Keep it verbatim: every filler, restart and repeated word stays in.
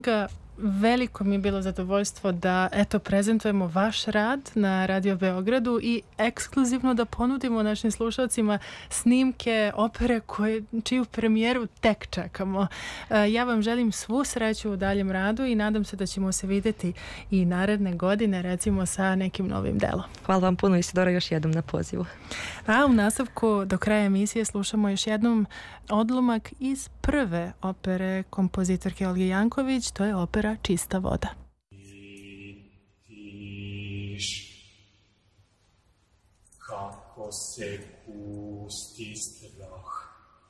Ka- Veliko mi je bilo zadovoljstvo da eto prezentujemo vaš rad na Radio Beogradu i ekskluzivno da ponudimo našim slušalcima snimke opere koje, čiju premijeru tek čekamo. E, ja vam želim svu sreću u daljem radu i nadam se da ćemo se vidjeti i naredne godine, recimo sa nekim novim delom. Hvala vam puno, Isidora, još jednom na pozivu. A u nastavku do kraja emisije slušamo još jednom odlomak iz prve opere kompozitorke Olge Janković, to je opera Čista voda. Tiš, kako se pusti strah.